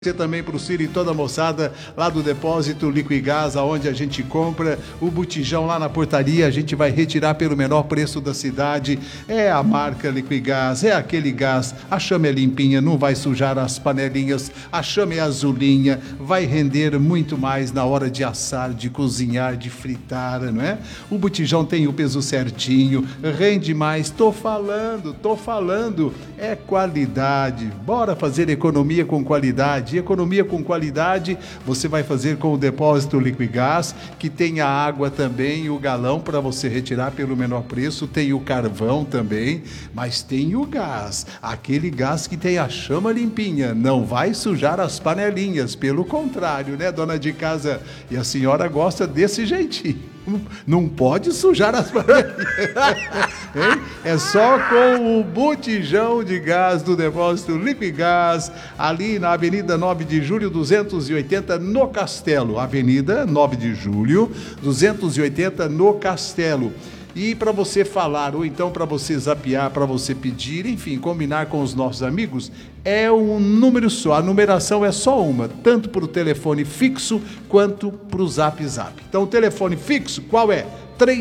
Você também para o Ciro e toda a moçada lá do Depósito Liquigás, aonde a gente compra o botijão lá na portaria, a gente vai retirar pelo menor preço da cidade. É a marca Liquigás, é aquele gás, a chama é limpinha, não vai sujar as panelinhas, a chama é azulinha, vai render muito mais na hora de assar, de cozinhar, de fritar, não é? O botijão tem o peso certinho, rende mais, tô falando, é qualidade. Bora fazer economia com qualidade. Economia com qualidade você vai fazer com o Depósito Liquigás, que tem a água também, o galão para você retirar pelo menor preço, tem o carvão também, mas tem o gás, aquele gás que tem a chama limpinha, não vai sujar as panelinhas, pelo contrário, né, dona de casa? E a senhora gosta desse jeitinho. Não pode sujar as panelinhas. É só com o botijão de gás do Depósito Liquigás, ali na Avenida 9 de Julho, 280, no Castelo. Avenida 9 de Julho, 280, no Castelo. E para você falar, ou então para você zapear, para você pedir, enfim, combinar com os nossos amigos, é um número só, a numeração é só uma, tanto para o telefone fixo quanto para o Zap Zap. Então o telefone fixo, qual é?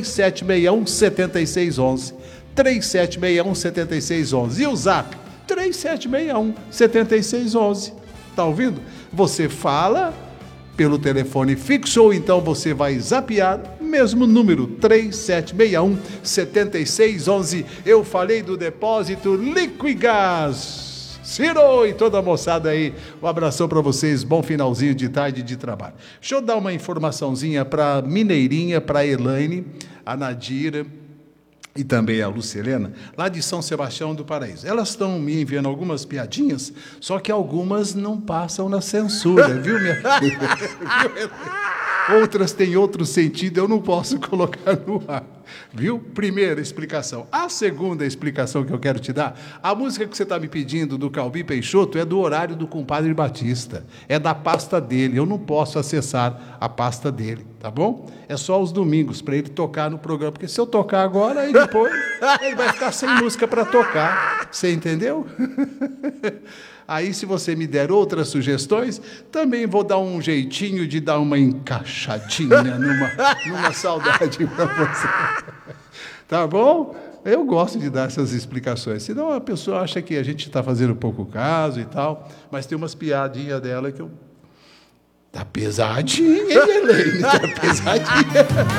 3761-7611, 3761-7611. E o Zap? 3761-7611. Tá ouvindo? Você fala pelo telefone fixo ou então você vai zapear, mesmo número, 3761-7611. Eu falei do Depósito Liquigás. Ciro e toda a moçada aí, um abração para vocês, bom finalzinho de tarde de trabalho. Deixa eu dar uma informaçãozinha para Mineirinha, para Elaine, a Nadira e também a Lucilena, lá de São Sebastião do Paraíso. Elas estão me enviando algumas piadinhas, só que algumas não passam na censura, viu, minha filha? Outras têm outro sentido, eu não posso colocar no ar, viu? Primeira explicação. A segunda explicação que eu quero te dar, a música que você está me pedindo do Calbi Peixoto é do horário do compadre Batista, é da pasta dele, eu não posso acessar a pasta dele, tá bom? É só os domingos para ele tocar no programa, porque se eu tocar agora, aí depois ele vai ficar sem música para tocar, você entendeu? Aí, se você me der outras sugestões, também vou dar um jeitinho de dar uma encaixadinha numa saudade para você. Tá bom? Eu gosto de dar essas explicações. Senão a pessoa acha que a gente está fazendo pouco caso e tal, mas tem umas piadinhas dela que eu... Tá pesadinha, hein, Elaine? Tá pesadinha.